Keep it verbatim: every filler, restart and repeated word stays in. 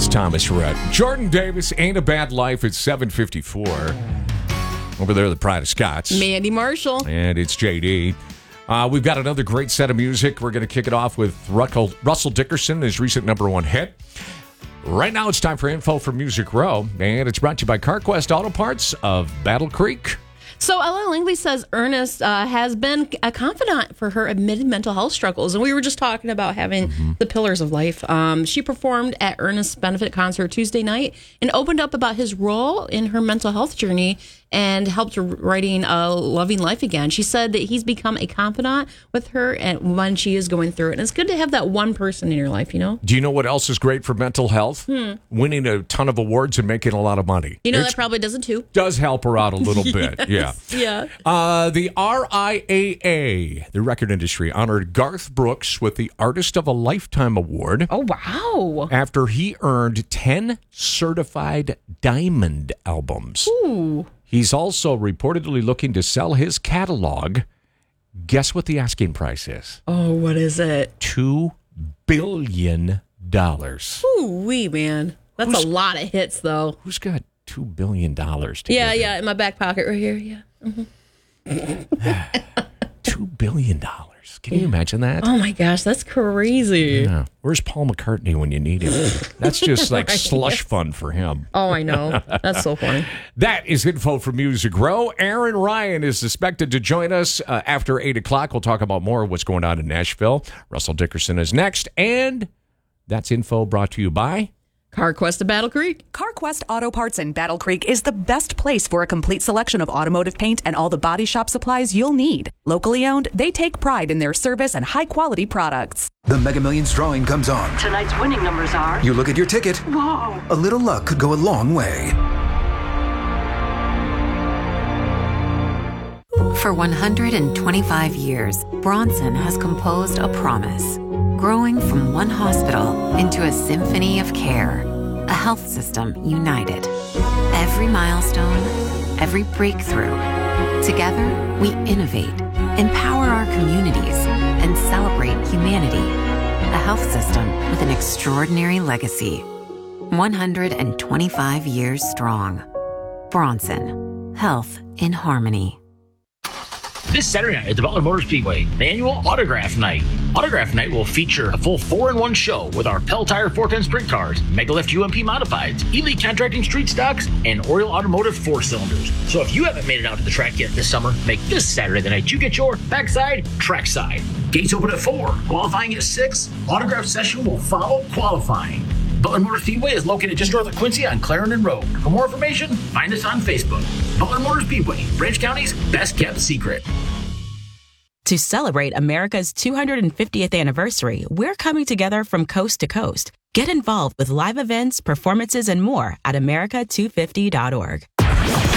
It's Thomas Rhett. Jordan Davis, Ain't a Bad Life at seven fifty-four. Over there, the Pride of Scots. Mandy Marshall. And it's J D. Uh, we've got another great set of music. We're going to kick it off with Russell, Russell Dickerson, his recent number one hit. Right now, it's time for Info from Music Row, and it's brought to you by CarQuest Auto Parts of Battle Creek. So Ella Langley says Ernest uh, has been a confidant for her admitted mental health struggles. And we were just talking about having mm-hmm. the pillars of life. Um, she performed at Ernest's benefit concert Tuesday night and opened up about his role in her mental health journey and helped her writing a loving life again. She said that he's become a confidant with her and when she is going through it. And it's good to have that one person in your life, you know? Do you know what else is great for mental health? Hmm. Winning a ton of awards and making a lot of money. You know, it's, that probably does it too. Does help her out a little yes. bit, yeah. Yeah. Uh, the R I A A, the record industry, honored Garth Brooks with the Artist of a Lifetime Award. Oh, wow. After he earned ten certified diamond albums. Ooh. He's also reportedly looking to sell his catalog. Guess what the asking price is? Oh, what is it? Two billion dollars. Ooh, wee, man. That's who's, a lot of hits, though. Who's got two billion dollars to Yeah, give yeah, in my back pocket right here, yeah. Mm-hmm. two billion dollars. Can you imagine that? Oh, my gosh, that's crazy. Yeah. Where's Paul McCartney when you need him? That's just like right. slush fun for him. Oh, I know. That's so funny. That is Info from Music Row. Aaron Ryan is expected to join us uh, after eight o'clock. We'll talk about more of what's going on in Nashville. Russell Dickerson is next. And that's Info brought to you by CarQuest of Battle Creek. CarQuest Auto Parts in Battle Creek is the best place for a complete selection of automotive paint and all the body shop supplies you'll need. Locally owned, they take pride in their service and high-quality products. The Mega Millions drawing comes on. Tonight's winning numbers are... You look at your ticket. Whoa! A little luck could go a long way. For one hundred twenty-five years, Bronson has composed a promise, growing from one hospital into a symphony of care, a health system united. Every milestone, every breakthrough. Together, we innovate, empower our communities, and celebrate humanity. A health system with an extraordinary legacy. one hundred twenty-five years strong. Bronson. Health in harmony. This Saturday night at the Butler Motor Speedway, the annual Autograph Night. Autograph Night will feature a full four in one show with our Pell Tire four ten Sprint Cars, Megalift U M P Modifieds, Elite Contracting Street Stocks, and Oriole Automotive four cylinders. So if you haven't made it out to the track yet this summer, make this Saturday the night you get your backside, trackside. Gates open at four, qualifying at six. Autograph session will follow qualifying. Butler Motor Speedway is located just north of Quincy on Clarendon Road. For more information, find us on Facebook. Butler Motor Speedway, Branch County's best kept secret. To celebrate America's two hundred fiftieth anniversary, we're coming together from coast to coast. Get involved with live events, performances, and more at America two fifty dot org.